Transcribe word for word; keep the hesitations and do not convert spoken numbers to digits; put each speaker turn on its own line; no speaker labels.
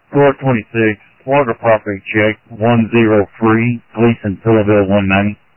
four twenty-six, Florida property check, one zero three, Gleason, Philaville, one ninety.